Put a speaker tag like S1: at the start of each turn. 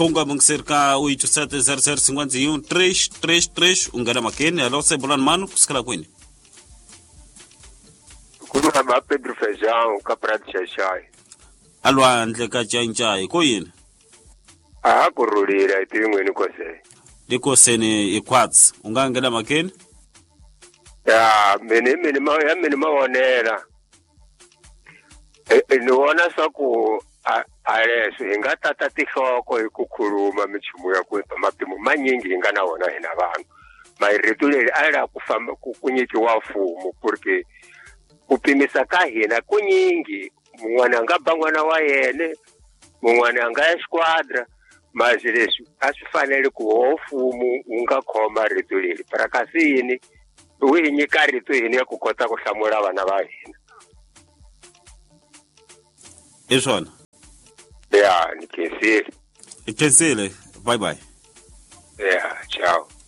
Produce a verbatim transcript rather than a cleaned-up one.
S1: Conga mungserka oito sete zero zero cinco um três três três ungana makene alo sai bolan mano kuskala kwini.
S2: Kuno ma Pedro Feijão kaprat chachai.
S1: Alo andle ka chanchai ko yin.
S2: Ah kurulira itimweni kose.
S1: Diko sene equats ungangana makene.
S2: Ya mene mene ma ya mene ma onera. E no ona saku areso ingatata tihoko ikukhuluma michumu yakwethu mapimo manyingi ingana wona hina vanhu mairetuleli ala kufamba kunyikiwa mfumo porque kupimisa ka hina kunyingi mwana anga bangwana wa yene mwana anga esquadra mas leswi a swi fanele ku mfumo unga khoma retuleli para kasini wi nyika rito hina ya ku kota ku hlamula vana va hina
S1: Eswona.
S2: Yeah, nikensile.
S1: Ikensile. Bye bye.
S2: Yeah, ciao.